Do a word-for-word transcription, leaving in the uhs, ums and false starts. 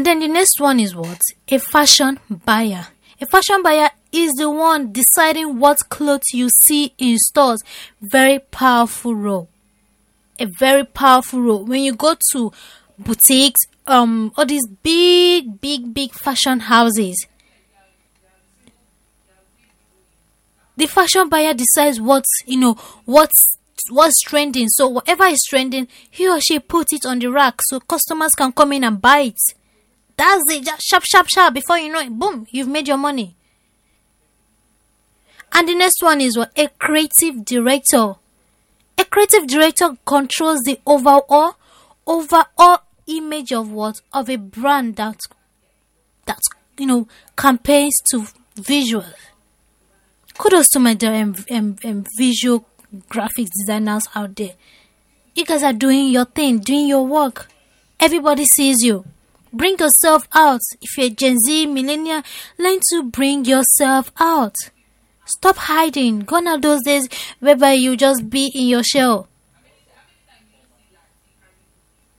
then the next one is what? A fashion buyer. A fashion buyer is the one deciding what clothes you see in stores. Very powerful role. A very powerful role. When you go to boutiques, um, all these big, big, big fashion houses, the fashion buyer decides what's, you know, what's what's trending. So whatever is trending, he or she puts it on the rack so customers can come in and buy it. That's it. Just sharp, sharp, sharp. Before you know it, boom, you've made your money. And the next one is what? A creative director. A creative director controls the overall, overall image of what? Of a brand that, that you know, campaigns to visual. Kudos to my um, um, um, visual graphics designers out there. You guys are doing your thing, doing your work. Everybody sees you. Bring yourself out. If you're Gen Z, millennial, learn to bring yourself out. Stop hiding. Gone are those days whereby you just be in your shell.